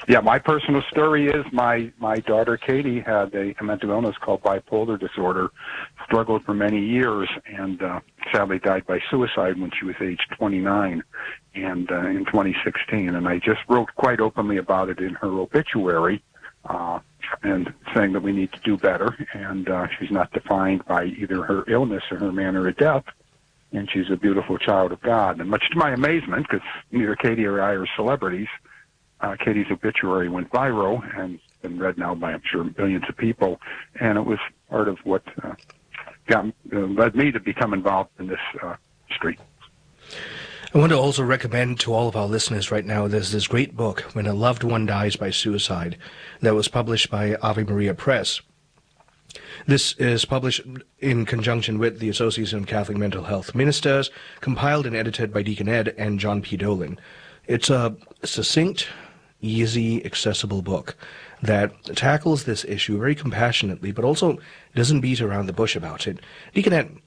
Yeah, my personal story is my daughter Katie had a mental illness called bipolar disorder, struggled for many years, and sadly died by suicide when she was age 29 and in 2016. And I just wrote quite openly about it in her obituary, and saying that we need to do better, and she's not defined by either her illness or her manner of death, and she's a beautiful child of God. And much to my amazement, because neither Katie or I are celebrities, Katie's obituary went viral and been read now by, I'm sure, millions of people, and it was part of what led me to become involved in this street. I want to also recommend to all of our listeners right now, there's this great book, When a Loved One Dies by Suicide, that was published by Ave Maria Press. This is published in conjunction with the Association of Catholic Mental Health Ministers, compiled and edited by Deacon Ed and John P. Dolan. It's a succinct, easy, accessible book that tackles this issue very compassionately, but also doesn't beat around the bush about it. Deacon Ed,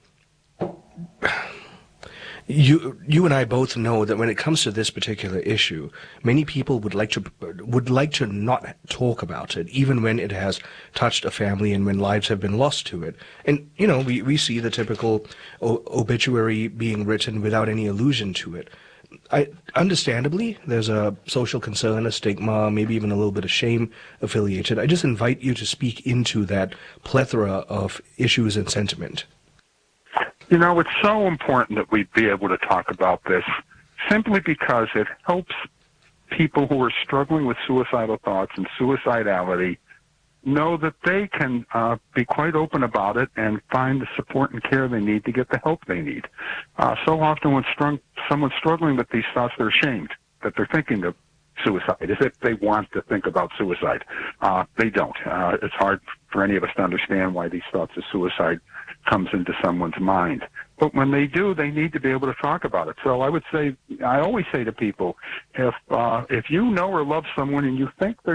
you and I both know that when it comes to this particular issue, many people would like to not talk about it, even when it has touched a family and when lives have been lost to it. And we see the typical obituary being written without any allusion to it. Understandably, there's a social concern, a stigma, maybe even a little bit of shame affiliated. I just invite you to speak into that plethora of issues and sentiment. It's so important that we be able to talk about this simply because it helps people who are struggling with suicidal thoughts and suicidality know that they can be quite open about it and find the support and care they need to get the help they need. So often when someone's struggling with these thoughts, they're ashamed that they're thinking of suicide, as if they want to think about suicide. They don't. It's hard for any of us to understand why these thoughts of suicide comes into someone's mind. But when they do, they need to be able to talk about it. So I always say to people, if you know or love someone and you think they're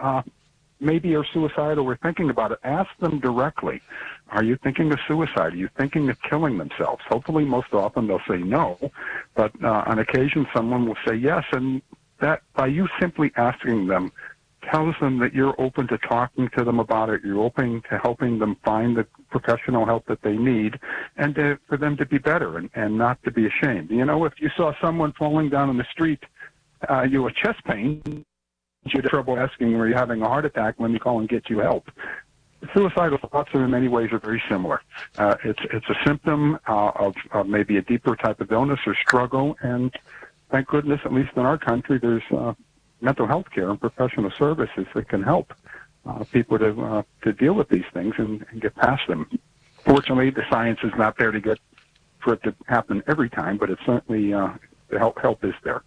maybe are suicidal or thinking about it, ask them directly. Are you thinking of suicide? Are you thinking of killing themselves? Hopefully, most often they'll say no, but on occasion someone will say yes, and that by you simply asking them tells them that you're open to talking to them about it, you're open to helping them find the professional help that they need, and for them to be better and not to be ashamed. If you saw someone falling down in the street, you have chest pain, you have trouble asking were you having a heart attack, when you call and get you help. Suicidal thoughts in many ways are very similar. It's a symptom of maybe a deeper type of illness or struggle, and thank goodness, at least in our country, there's mental health care and professional services that can help people to deal with these things and get past them. Fortunately, the science is not there for it to happen every time, but it's certainly the help is there.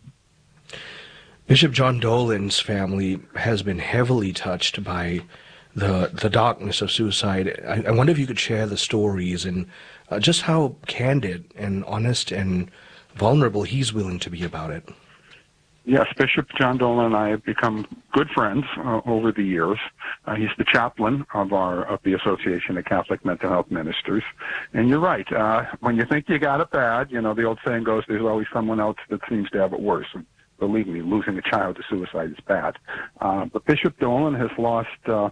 Bishop John Dolan's family has been heavily touched by the darkness of suicide. I wonder if you could share the stories and just how candid and honest and vulnerable he's willing to be about it. Yes, Bishop John Dolan and I have become good friends over the years. He's the chaplain of the Association of Catholic Mental Health Ministers. And you're right. When you think you got it bad, the old saying goes, there's always someone else that seems to have it worse. And believe me, losing a child to suicide is bad. But Bishop Dolan has lost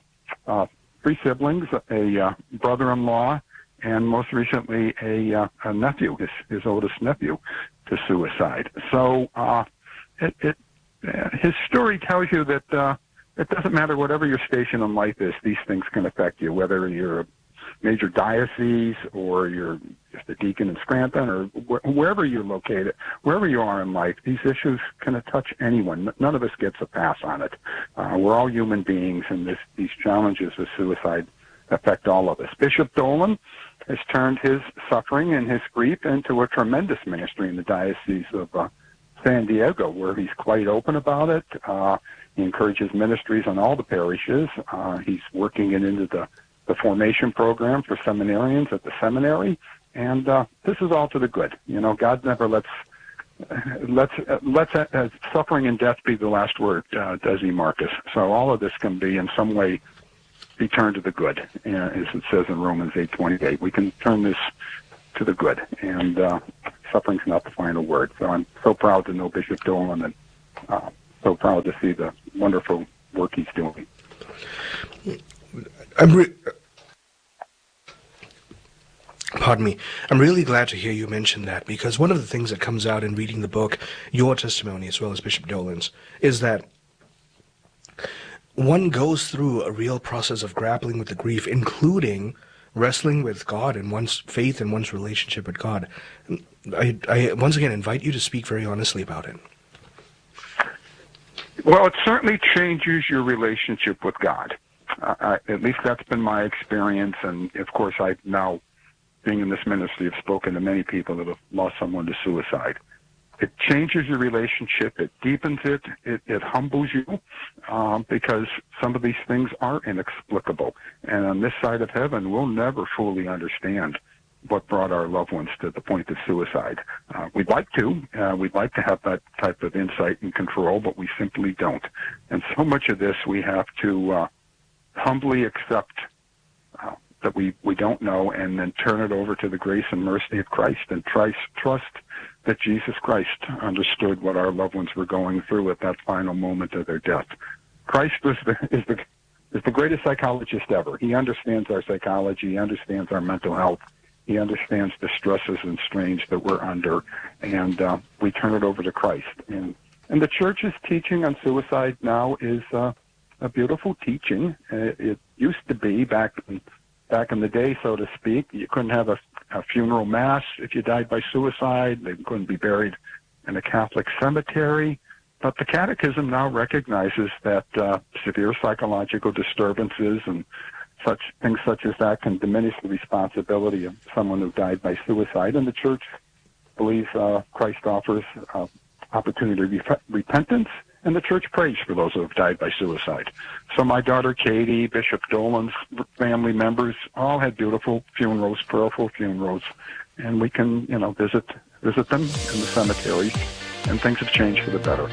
3 siblings, a brother-in-law, and most recently a nephew, his oldest nephew, to suicide. So his story tells you that it doesn't matter whatever your station in life is, these things can affect you, whether you're a major diocese or you're just a deacon in Scranton or wherever you're located, wherever you are in life, these issues can touch anyone. None of us gets a pass on it. We're all human beings, and these challenges of suicide affect all of us. Bishop Dolan has turned his suffering and his grief into a tremendous ministry in the Diocese of San Diego, where he's quite open about it. He encourages ministries on all the parishes. He's working it into the formation program for seminarians at the seminary, and this is all to the good. God never lets suffering and death be the last word, does he, Marcus? So all of this can be in some way be turned to the good, as it says in Romans 8:28. We can turn this to the good, and suffering's not the final word. So I'm so proud to know Bishop Dolan, and so proud to see the wonderful work he's doing. Pardon me. I'm really glad to hear you mention that, because one of the things that comes out in reading the book, your testimony as well as Bishop Dolan's, is that one goes through a real process of grappling with the grief, including wrestling with God and one's faith and one's relationship with God. I once again invite you to speak very honestly about it. Well, it certainly changes your relationship with God. At least that's been my experience, and of course I now, being in this ministry, have spoken to many people that have lost someone to suicide. It changes your relationship, it deepens it, it humbles you, because some of these things are inexplicable. And on this side of heaven, we'll never fully understand what brought our loved ones to the point of suicide. We'd like to have that type of insight and control, but we simply don't. And so much of this we have to humbly accept that we don't know, and then turn it over to the grace and mercy of Christ, and trust that Jesus Christ understood what our loved ones were going through at that final moment of their death. Christ is the greatest psychologist ever. He understands our psychology. He understands our mental health. He understands the stresses and strains that we're under, and we turn it over to Christ. And the church's teaching on suicide now is a beautiful teaching. It used to be back in the day, so to speak. You couldn't have a funeral mass if you died by suicide. They couldn't be buried in a Catholic cemetery. But the Catechism now recognizes that severe psychological disturbances and things such as that can diminish the responsibility of someone who died by suicide. And the Church believes Christ offers opportunity to repentance, and the Church prays for those who have died by suicide. So my daughter Katie, Bishop Dolan's family members, all had beautiful funerals, prayerful funerals, and we can, visit them in the cemeteries, and things have changed for the better.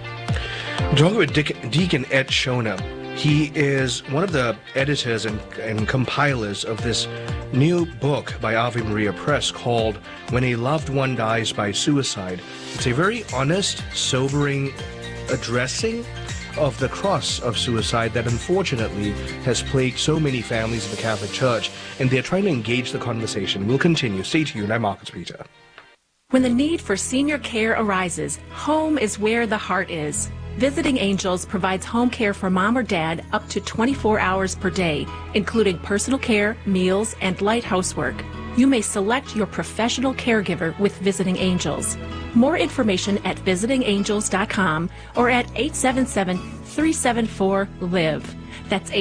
Talking with Deacon Ed Shona. He is one of the editors and compilers of this new book by Ave Maria Press called When a Loved One Dies by Suicide. It's a very honest, sobering addressing of the cross of suicide that unfortunately has plagued so many families in the Catholic Church, and they're trying to engage the conversation. We'll continue. Stay tuned. I'm Marcus Peter. When the need for senior care arises, home is where the heart is. Visiting Angels provides home care for mom or dad up to 24 hours per day, including personal care, meals, and light housework. You may select your professional caregiver with Visiting Angels. More information at visitingangels.com or at 877-374-LIVE. That's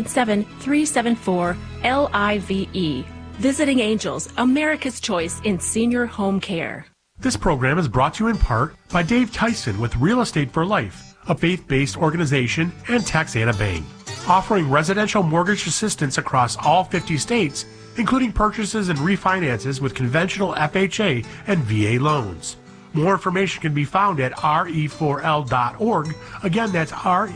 877-374-LIVE. Visiting Angels, America's choice in senior home care. This program is brought to you in part by Dave Tyson with Real Estate for Life, a faith-based organization, and Texana Bank, offering residential mortgage assistance across all 50 states, including purchases and refinances with conventional FHA and VA loans. More information can be found at re4l.org. Again, that's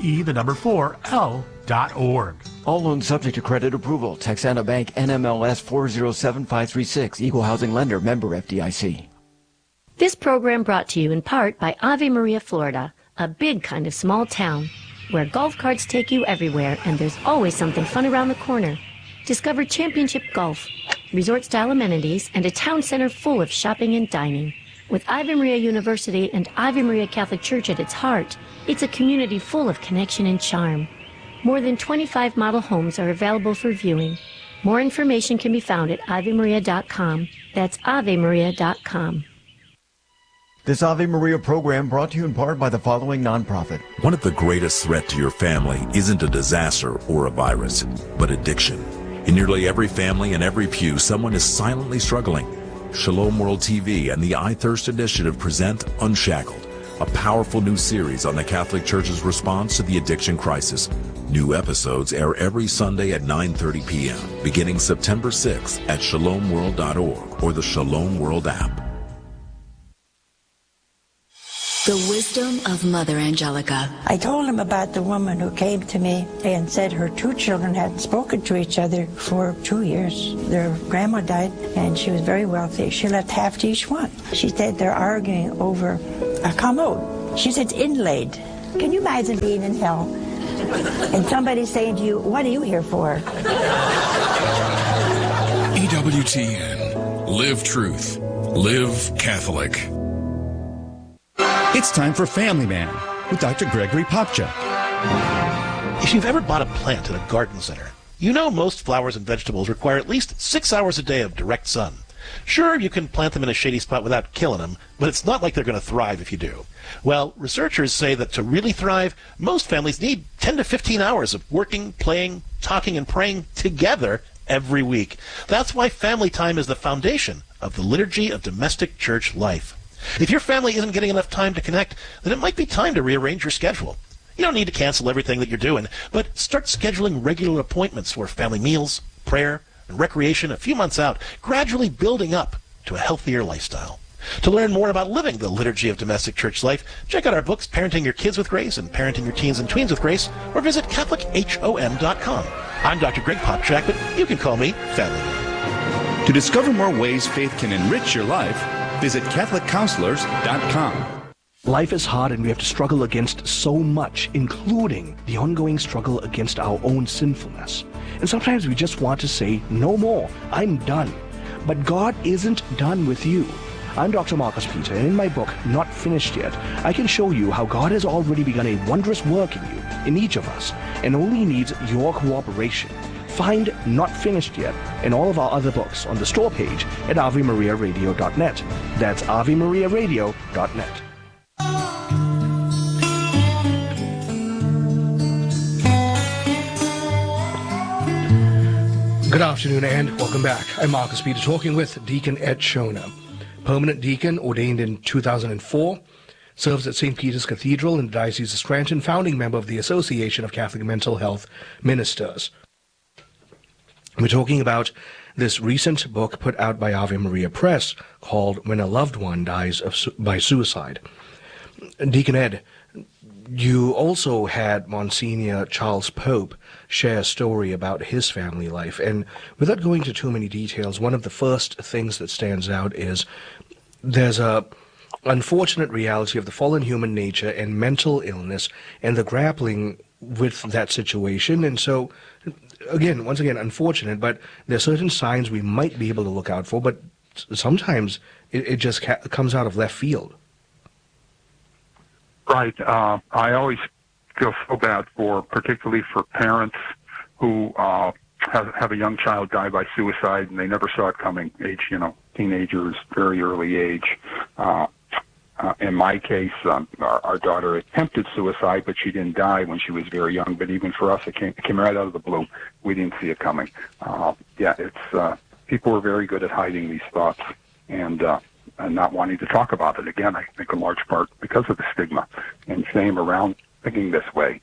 re4l.org. All loans subject to credit approval. Texana Bank, NMLS 407536, Equal Housing Lender, member FDIC. This program brought to you in part by Ave Maria, Florida, a big kind of small town where golf carts take you everywhere and there's always something fun around the corner. Discover championship golf, resort-style amenities, and a town center full of shopping and dining. With Ave Maria University and Ave Maria Catholic Church at its heart, it's a community full of connection and charm. More than 25 model homes are available for viewing. More information can be found at AveMaria.com. That's AveMaria.com. This Ave Maria program brought to you in part by the following nonprofit. One of the greatest threats to your family isn't a disaster or a virus, but addiction. In nearly every family and every pew, someone is silently struggling. Shalom World TV and the I Thirst Initiative present Unshackled, a powerful new series on the Catholic Church's response to the addiction crisis. New episodes air every Sunday at 9:30 p.m., beginning September 6th at shalomworld.org or the Shalom World app. The wisdom of Mother Angelica. I told him about the woman who came to me and said her two children hadn't spoken to each other for 2 years. Their grandma died and she was very wealthy. She left half to each one. She said they're arguing over a commode. She said it's inlaid. Can you imagine being in hell and somebody saying to you, what are you here for? EWTN. Live truth. Live Catholic. It's time for Family Man with Dr. Gregory Popchak. If you've ever bought a plant at a garden center, you know most flowers and vegetables require at least 6 hours a day of direct sun. Sure, you can plant them in a shady spot without killing them, but it's not like they're going to thrive if you do. Well, researchers say that to really thrive, most families need 10 to 15 hours of working, playing, talking, and praying together every week. That's why family time is the foundation of the liturgy of domestic church life. If your family isn't getting enough time to connect, then it might be time to rearrange your schedule. You don't need to cancel everything that you're doing, but start scheduling regular appointments for family meals, prayer, and recreation a few months out, gradually building up to a healthier lifestyle. To learn more about living the liturgy of domestic church life, check out our books, Parenting Your Kids with Grace and Parenting Your Teens and Tweens with Grace, or visit CatholicHOM.com. I'm Dr. Greg Popchak, but you can call me Family Man. To discover more ways faith can enrich your life, visit CatholicCounselors.com. Life is hard and we have to struggle against so much, including the ongoing struggle against our own sinfulness. And sometimes we just want to say, no more, I'm done. But God isn't done with you. I'm Dr. Marcus Peter, and in my book, Not Finished Yet, I can show you how God has already begun a wondrous work in you, in each of us, and only needs your cooperation. Find Not Finished Yet and all of our other books on the store page at AveMariaRadio.net. That's AveMariaRadio.net. Good afternoon and welcome back. I'm Marcus Peter, talking with Deacon Ed Shona, permanent deacon ordained in 2004, serves at St. Peter's Cathedral in the Diocese of Scranton, founding member of the Association of Catholic Mental Health Ministers. We're talking about this recent book put out by Ave Maria Press called When a Loved One Dies by Suicide. Deacon Ed, you also had Monsignor Charles Pope share a story about his family life. And without going into too many details, one of the first things that stands out is there's a unfortunate reality of the fallen human nature and mental illness and the grappling with that situation. And so, once again, unfortunate, but there are certain signs we might be able to look out for, but sometimes it just comes out of left field. Right. I always feel so bad particularly for parents who have a young child die by suicide and they never saw it coming. Teenagers, very early age. In my case, our daughter attempted suicide, but she didn't die when she was very young. But even for us, it came right out of the blue. We didn't see it coming. People are very good at hiding these thoughts and not wanting to talk about it. Again, I think in large part because of the stigma and shame around thinking this way.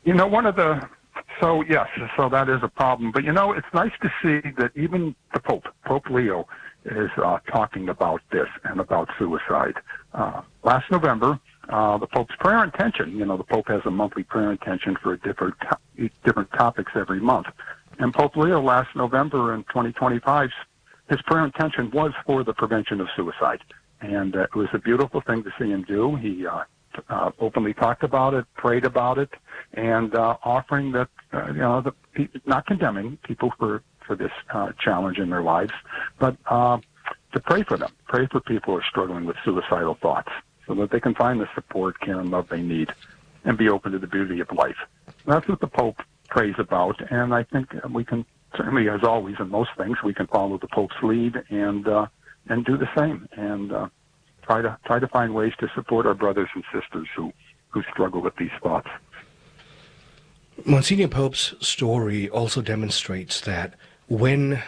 So that is a problem. But, it's nice to see that even the Pope Leo, is talking about this and about suicide. Last November, the Pope's prayer intention, the Pope has a monthly prayer intention for different topics every month. And Pope Leo last November in 2025, his prayer intention was for the prevention of suicide. And it was a beautiful thing to see him do. He openly talked about it, prayed about it, and offering that, not condemning people for this challenge in their lives, but to pray for them, pray for people who are struggling with suicidal thoughts so that they can find the support, care, and love they need and be open to the beauty of life. That's what the Pope prays about, and I think we can, certainly as always in most things, we can follow the Pope's lead and do the same and try to find ways to support our brothers and sisters who struggle with these thoughts. Monsignor Pope's story also demonstrates that when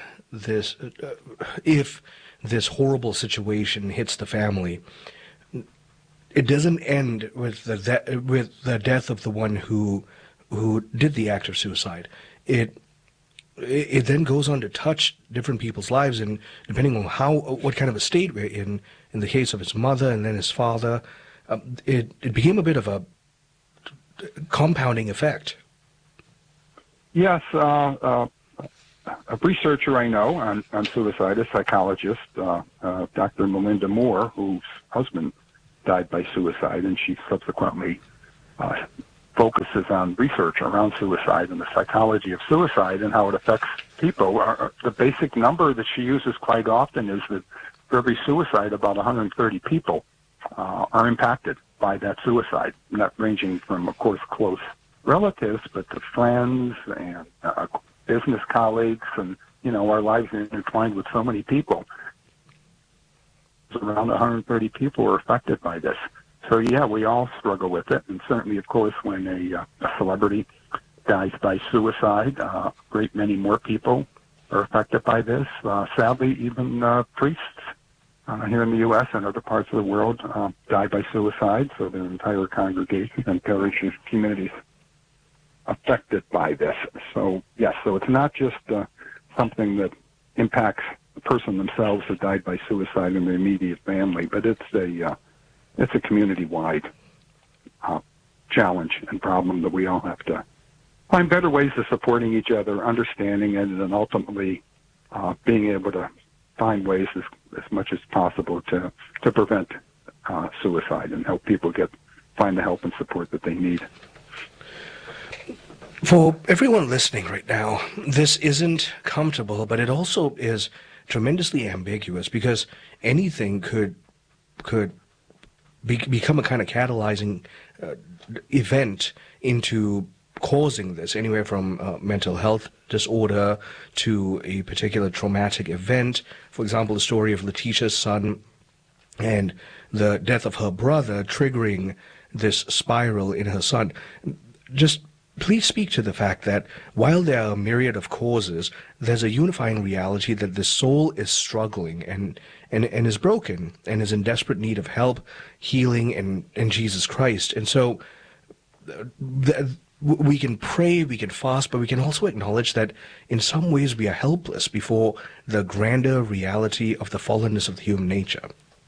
if this horrible situation hits the family, it doesn't end with the death of the one who did the act of suicide. It then goes on to touch different people's lives, and depending on what kind of a state we're in the case of his mother and then his father, it became a bit of a compounding effect. Yes, a researcher I know on suicide, a psychologist, Dr. Melinda Moore, whose husband died by suicide, and she subsequently focuses on research around suicide and the psychology of suicide and how it affects people. The basic number that she uses quite often is that for every suicide, about 130 people are impacted by that suicide, not ranging from, of course, close relatives, but to friends and business colleagues, and our lives are intertwined with so many people. Around 130 people are affected by this. So yeah, we all struggle with it, and certainly, of course, when a celebrity dies by suicide, a great many more people are affected by this. Sadly, even priests here in the U.S. and other parts of the world die by suicide, so their entire congregations and parishes, communities affected by this. So yes, so it's not just something that impacts the person themselves who died by suicide and their immediate family, but it's a community-wide challenge and problem that we all have to find better ways of supporting each other, understanding it, and ultimately being able to find ways as much as possible to prevent suicide and help people find the help and support that they need. For everyone listening right now, this isn't comfortable, but it also is tremendously ambiguous, because anything could become a kind of catalyzing event into causing this, anywhere from mental health disorder to a particular traumatic event. For example, the story of Letitia's son and the death of her brother triggering this spiral in her son. Just please speak to the fact that while there are a myriad of causes, there's a unifying reality that the soul is struggling and is broken and is in desperate need of help, healing, and Jesus Christ. And so we can pray, we can fast, but we can also acknowledge that in some ways we are helpless before the grander reality of the fallenness of the human nature.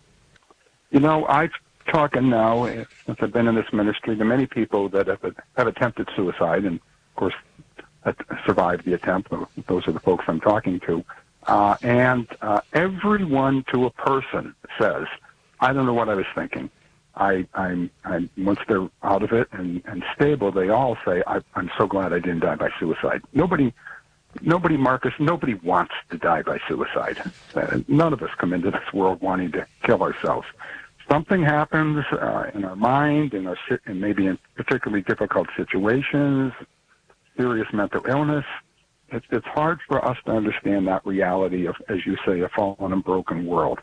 I've talking now, since I've been in this ministry, to many people that have attempted suicide and, of course, survived the attempt. Those are the folks I'm talking to. And everyone to a person says, I don't know what I was thinking. I'm once they're out of it and stable, they all say, I'm so glad I didn't die by suicide. Nobody, Marcus, nobody wants to die by suicide. None of us come into this world wanting to kill ourselves. Something happens in our mind, and maybe in particularly difficult situations, serious mental illness. It's hard for us to understand that reality of, as you say, a fallen and broken world.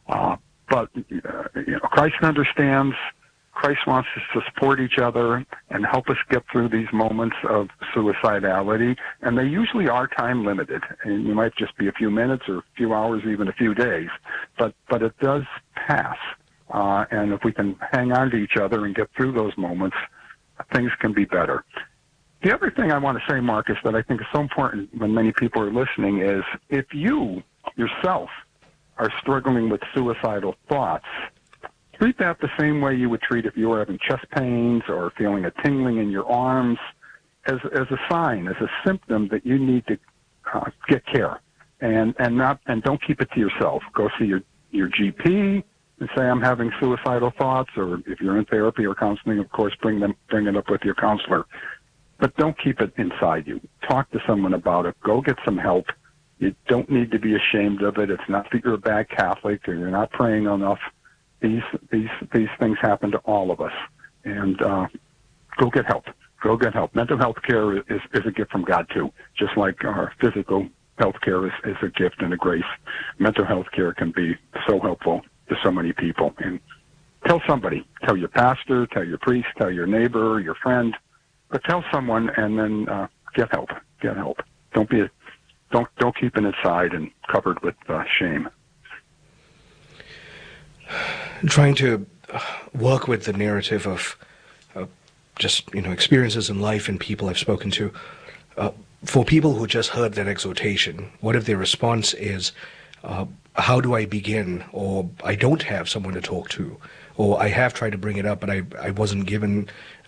But Christ understands. Christ wants us to support each other and help us get through these moments of suicidality, and they usually are time limited. And you might just be a few minutes or a few hours, even a few days, but it does pass. And if we can hang on to each other and get through those moments, things can be better. The other thing I want to say, Marcus, that I think is so important when many people are listening is if you yourself are struggling with suicidal thoughts, treat that the same way you would treat if you were having chest pains or feeling a tingling in your arms, as a sign, as a symptom that you need to get care, and don't keep it to yourself. Go see your GP and say, I'm having suicidal thoughts, or if you're in therapy or counseling, of course, bring it up with your counselor. But don't keep it inside you. Talk to someone about it. Go get some help. You don't need to be ashamed of it. It's not that you're a bad Catholic or you're not praying enough. These things happen to all of us. And go get help. Go get help. Mental health care is a gift from God, too, just like our physical health care is a gift and a grace. Mental health care can be so helpful to so many people. And tell somebody. Tell your pastor, tell your priest, tell your neighbor, your friend. But tell someone, and then get help. Get help. Don't keep it inside and covered with shame. Trying to work with the narrative of just experiences in life and people I've spoken to. For people who just heard that exhortation, what if their response is, how do I begin? Or I don't have someone to talk to, or I have tried to bring it up, but I wasn't given.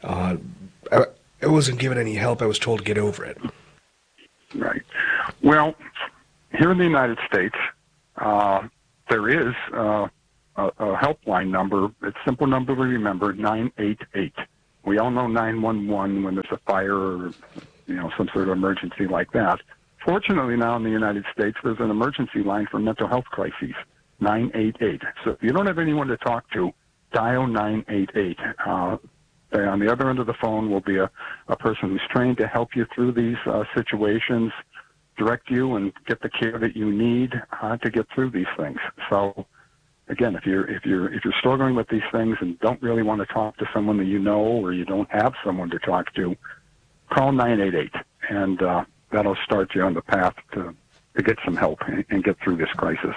I wasn't given any help. I was told to get over it. Right. Well, here in the United States, there is a helpline number. It's a simple number to remember, 988. We all know 911 when there's a fire or, some sort of emergency like that. Fortunately, now in the United States, there's an emergency line for mental health crises, 988. So if you don't have anyone to talk to, dial 988. On the other end of the phone will be a person who's trained to help you through these situations, direct you and get the care that you need to get through these things. So, again, if you're struggling with these things and don't really want to talk to someone that you know, or you don't have someone to talk to, call 988, and that'll start you on the path to get some help and get through this crisis.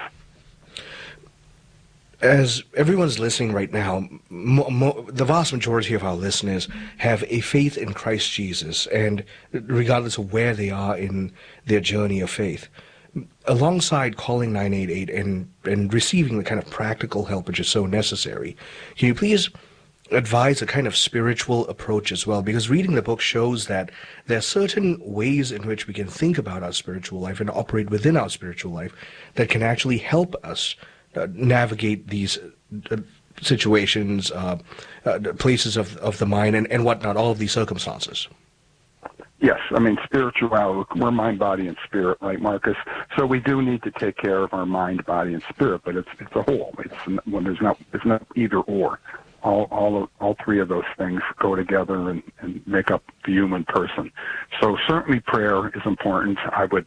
As everyone's listening right now, the vast majority of our listeners have a faith in Christ Jesus, and regardless of where they are in their journey of faith, alongside calling 988 and receiving the kind of practical help which is so necessary, can you please advise a kind of spiritual approach as well? Because reading the book shows that there are certain ways in which we can think about our spiritual life and operate within our spiritual life that can actually help us navigate these situations, places of the mind and whatnot, all of these circumstances. Yes, I mean, spirituality, we're mind, body, and spirit, right, Marcus? So we do need to take care of our mind, body, and spirit, but it's a whole. It's not either or. All three of those things go together and make up the human person. So certainly prayer is important.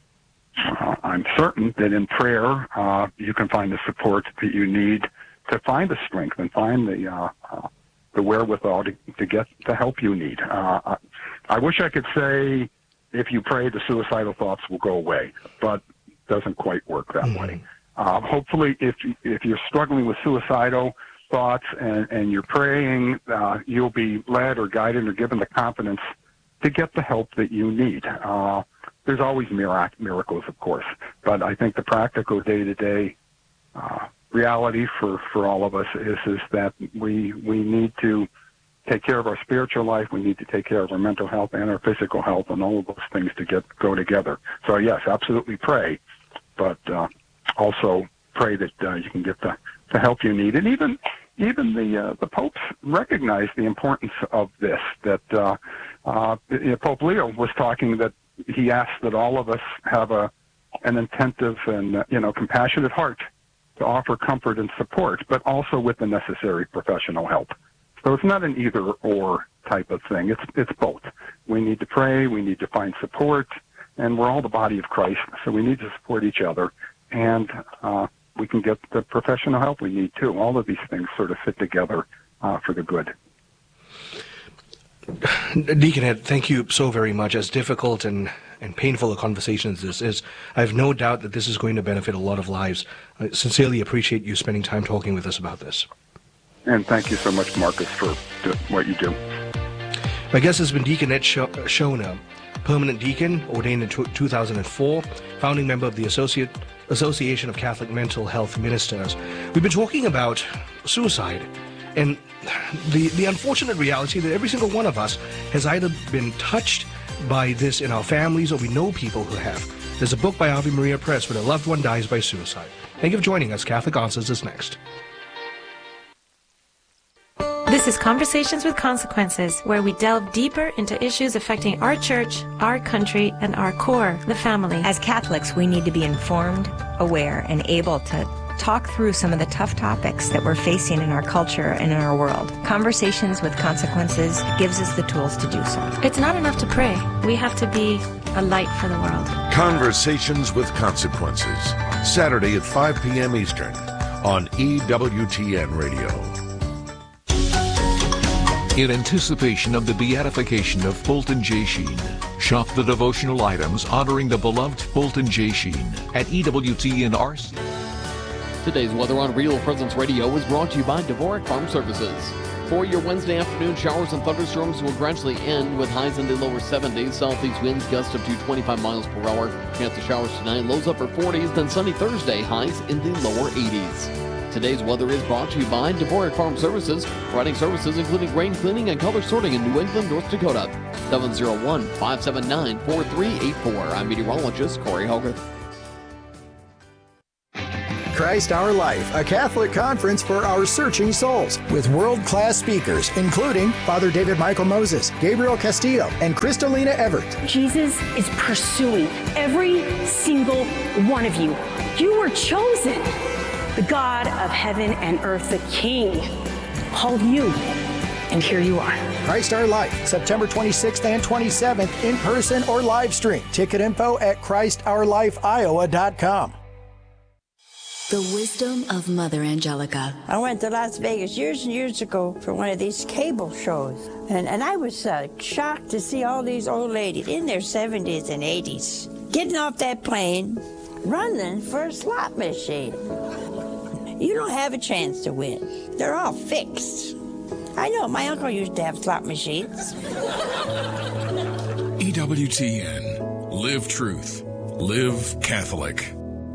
I'm certain that in prayer you can find the support that you need to find the strength and find the wherewithal to get the help you need. I wish I could say if you pray, the suicidal thoughts will go away, but it doesn't quite work that way. Hopefully, if you're struggling with suicidal thoughts and you're praying, you'll be led or guided or given the confidence to get the help that you need. There's always miracles, of course, but I think the practical day-to-day reality for all of us is that we need to take care of our spiritual life. We need to take care of our mental health and our physical health, and all of those things go together. So yes, absolutely pray, but also pray that you can get the help you need. And even the popes recognize the importance of this. That Pope Leo was talking that he asked that all of us have an attentive and compassionate heart to offer comfort and support, but also with the necessary professional help. So it's not an either-or type of thing. It's both. We need to pray, we need to find support, and we're all the body of Christ, so we need to support each other, and we can get the professional help we need too. All of these things sort of fit together for the good. Deacon Ed, thank you so very much. As difficult and painful a conversation as this is, I have no doubt that this is going to benefit a lot of lives. I sincerely appreciate you spending time talking with us about this. And thank you so much, Marcus, for what you do. My guest has been Deacon Ed Schoner, permanent deacon, ordained in 2004, founding member of the Association of Catholic Mental Health Ministers. We've been talking about suicide and the unfortunate reality that every single one of us has either been touched by this in our families or we know people who have. There's a book by Ave Maria Press, When a Loved One Dies by Suicide. Thank you for joining us. Catholic Answers is next. This is Conversations with Consequences, where we delve deeper into issues affecting our church, our country, and our core, the family. As Catholics, we need to be informed, aware, and able to talk through some of the tough topics that we're facing in our culture and in our world. Conversations with Consequences gives us the tools to do so. It's not enough to pray. We have to be a light for the world. Conversations with Consequences, Saturday at 5 p.m. Eastern on EWTN Radio. In anticipation of the beatification of Fulton J. Sheen, shop the devotional items honoring the beloved Fulton J. Sheen at EWTN RC. Today's weather on Real Presence Radio is brought to you by Dvorak Farm Services. For your Wednesday afternoon, showers and thunderstorms will gradually end with highs in the lower 70s. Southeast winds gust up to 25 miles per hour. Chance of showers tonight, lows upper 40s. Then sunny Thursday, highs in the lower 80s. Today's weather is brought to you by Dvorak Farm Services, providing services including grain cleaning and color sorting in New England, North Dakota. 701-579-4384. I'm meteorologist Corey Hogarth. Christ Our Life, a Catholic conference for our searching souls, with world-class speakers, including Father David Michael Moses, Gabriel Castillo, and Kristalina Everett. Jesus is pursuing every single one of you. You were chosen. The God of heaven and earth, the King, called you, and here you are. Christ Our Life, September 26th and 27th, in person or live stream. Ticket info at ChristOurLifeIowa.com. The wisdom of Mother Angelica. I went to Las Vegas years and years ago for one of these cable shows. And I was shocked to see all these old ladies in their 70s and 80s getting off that plane, running for a slot machine. You don't have a chance to win. They're all fixed. I know, my uncle used to have slot machines. EWTN. Live truth. Live Catholic.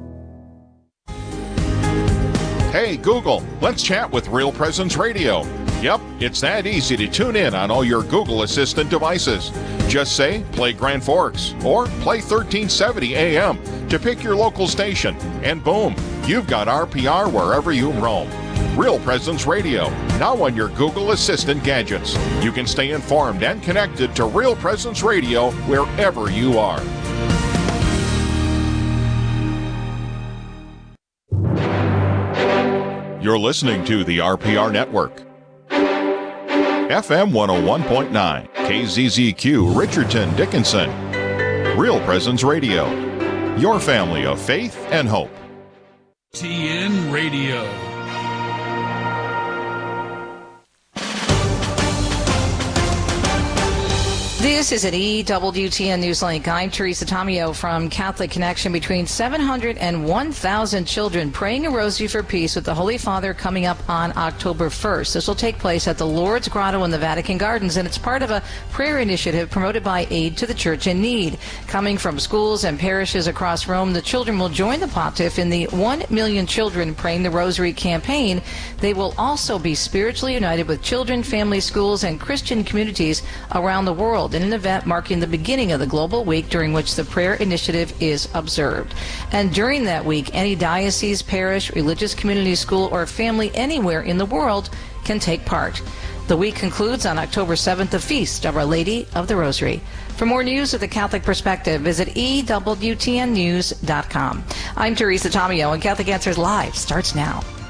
Hey, Google, let's chat with Real Presence Radio. Yep, it's that easy to tune in on all your Google Assistant devices. Just say, play Grand Forks, or play 1370 AM to pick your local station, and boom, you've got RPR wherever you roam. Real Presence Radio, now on your Google Assistant gadgets. You can stay informed and connected to Real Presence Radio wherever you are. You're listening to the RPR Network. FM 101.9, KZZQ, Richardson, Dickinson. Real Presence Radio, your family of faith and hope. TN Radio. This is an EWTN Newslink. I'm Teresa Tomeo from Catholic Connection. Between 700 and 1,000 children praying a rosary for peace with the Holy Father coming up on October 1st. This will take place at the Lourdes Grotto in the Vatican Gardens, and it's part of a prayer initiative promoted by Aid to the Church in Need. Coming from schools and parishes across Rome, the children will join the Pontiff in the 1 Million Children Praying the Rosary campaign. They will also be spiritually united with children, families, schools, and Christian communities around the world in an event marking the beginning of the Global Week during which the prayer initiative is observed. And during that week, any diocese, parish, religious community, school, or family anywhere in the world can take part. The week concludes on October 7th, the Feast of Our Lady of the Rosary. For more news of the Catholic Perspective, visit EWTNnews.com. I'm Teresa Tomeo, and Catholic Answers Live starts now.